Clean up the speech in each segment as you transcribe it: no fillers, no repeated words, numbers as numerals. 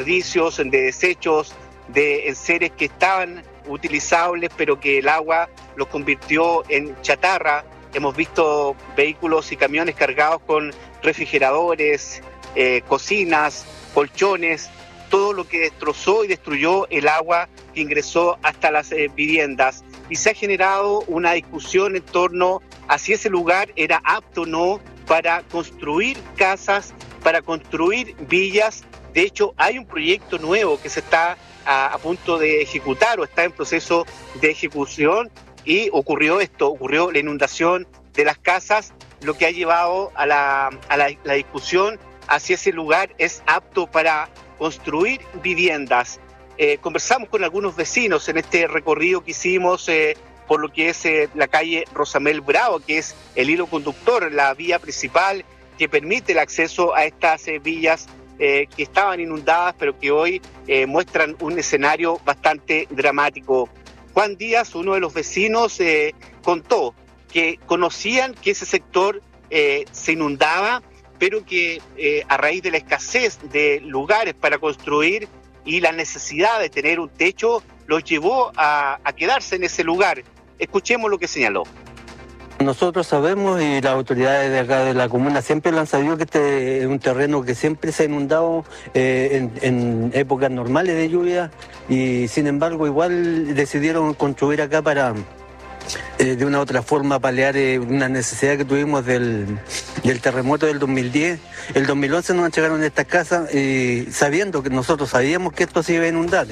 desperdicios, de desechos, de enseres que estaban utilizables, pero que el agua los convirtió en chatarra. Hemos visto vehículos y camiones cargados con refrigeradores, cocinas, colchones, todo lo que destrozó y destruyó el agua que ingresó hasta las viviendas. Y se ha generado una discusión en torno a si ese lugar era apto o no para construir casas, para construir villas. De hecho, hay un proyecto nuevo que se está a punto de ejecutar o está en proceso de ejecución y ocurrió la inundación de las casas, lo que ha llevado a la discusión a si ese lugar es apto para construir viviendas. Conversamos con algunos vecinos en este recorrido que hicimos por lo que es la calle Rosamel Bravo, que es el hilo conductor, la vía principal que permite el acceso a estas villas que estaban inundadas, pero que hoy muestran un escenario bastante dramático. Juan Díaz, uno de los vecinos, contó que conocían que ese sector se inundaba, pero que a raíz de la escasez de lugares para construir y la necesidad de tener un techo, los llevó a quedarse en ese lugar. Escuchemos lo que señaló. Nosotros sabemos y las autoridades de acá de la comuna siempre lo han sabido que este es un terreno que siempre se ha inundado en épocas normales de lluvia y sin embargo igual decidieron construir acá para de una u otra forma paliar una necesidad que tuvimos del terremoto del 2010. El 2011 nos entregaron estas casas sabiendo que nosotros sabíamos que esto se iba a inundar.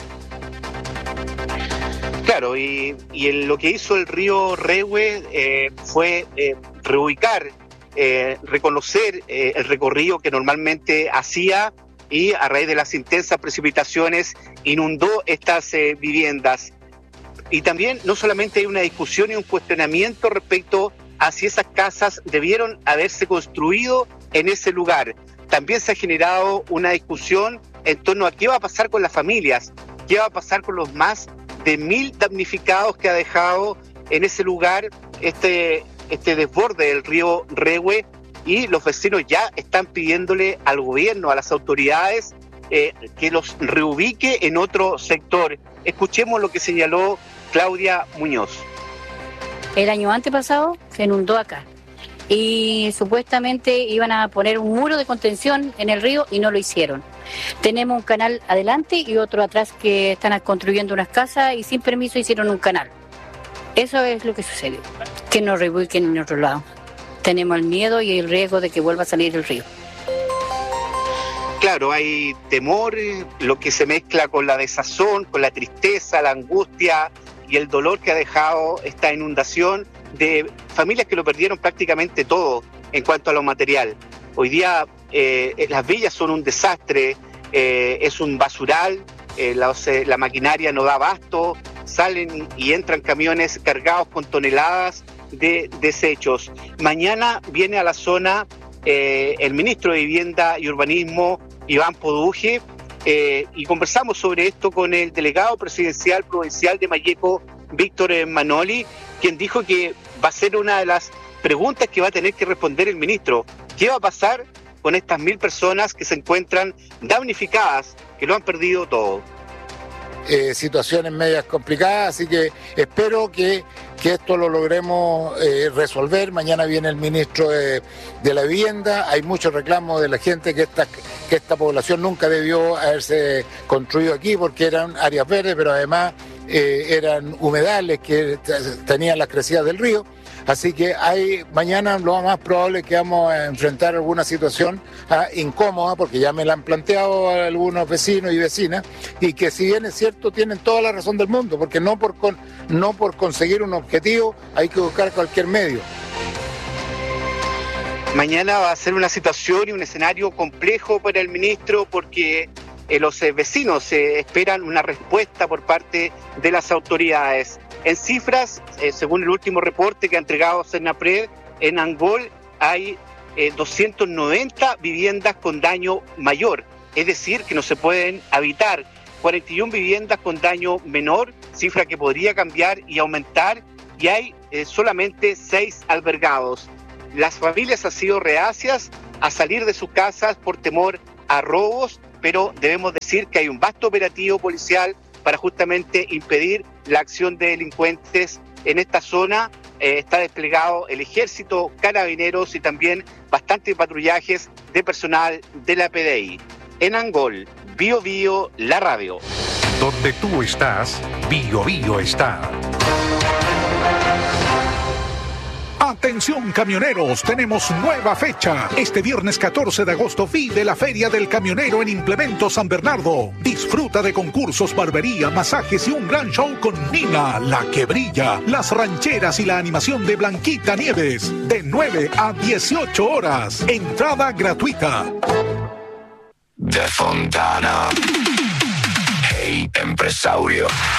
Claro, y lo que hizo el río Rehue fue reubicar, reconocer el recorrido que normalmente hacía y a raíz de las intensas precipitaciones inundó estas viviendas. Y también no solamente hay una discusión y un cuestionamiento respecto a si esas casas debieron haberse construido en ese lugar. También se ha generado una discusión en torno a qué va a pasar con las familias, qué va a pasar con los más de 1.000 damnificados que ha dejado en ese lugar este desborde del río Rehue, y los vecinos ya están pidiéndole al gobierno, a las autoridades, que los reubique en otro sector. Escuchemos lo que señaló Claudia Muñoz. El año antepasado se inundó acá y supuestamente iban a poner un muro de contención en el río y no lo hicieron. Tenemos un canal adelante y otro atrás que están construyendo unas casas y sin permiso hicieron un canal. Eso es lo que sucedió, que nos reubiquen en otro lado. Tenemos el miedo y el riesgo de que vuelva a salir el río. Claro, hay temor, lo que se mezcla con la desazón, con la tristeza, la angustia y el dolor que ha dejado esta inundación de familias que lo perdieron prácticamente todo en cuanto a lo material. Hoy día las villas son un desastre, es un basural, la maquinaria no da abasto, salen y entran camiones cargados con toneladas de desechos. Mañana viene a la zona el ministro de Vivienda y Urbanismo, Iván Poduje, y conversamos sobre esto con el delegado presidencial provincial de Malleco, Víctor Manoli, quien dijo que va a ser una de las preguntas que va a tener que responder el ministro. ¿Qué va a pasar con estas 1.000 personas que se encuentran damnificadas, que lo han perdido todo? Situaciones medias complicadas, así que espero que esto lo logremos resolver. Mañana viene el ministro de la Vivienda. Hay muchos reclamos de la gente que esta población nunca debió haberse construido aquí porque eran áreas verdes, pero además eran humedales que tenían las crecidas del río. Así que mañana lo más probable es que vamos a enfrentar alguna situación incómoda, porque ya me la han planteado algunos vecinos y vecinas, y que si bien es cierto, tienen toda la razón del mundo, porque no por conseguir un objetivo hay que buscar cualquier medio. Mañana va a ser una situación y un escenario complejo para el ministro, porque los vecinos esperan una respuesta por parte de las autoridades. En cifras, según el último reporte que ha entregado Senapred, en Angol hay 290 viviendas con daño mayor, es decir, que no se pueden habitar, 41 viviendas con daño menor, cifra que podría cambiar y aumentar, y hay solamente 6 albergados. Las familias han sido reacias a salir de sus casas por temor a robos, pero debemos decir que hay un vasto operativo policial para justamente impedir la acción de delincuentes en esta zona. Está desplegado el ejército, carabineros y también bastantes patrullajes de personal de la PDI. En Angol, Bio Bio, la radio. Donde tú estás, Bio Bio está. Atención camioneros, tenemos nueva fecha. Este viernes 14 de agosto vive la Feria del Camionero en Implementos San Bernardo. Disfruta de concursos, barbería, masajes y un gran show con Nina, la que brilla, las rancheras y la animación de Blanquita Nieves. De 9 a 18 horas. Entrada gratuita. De Fontana. Hey, empresario.